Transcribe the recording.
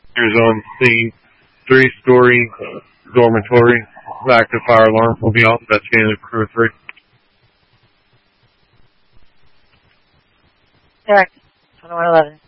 Here's on scene, 3-story dormitory. Active fire alarm will be off. That's the end of crew 3. Correct. 2111.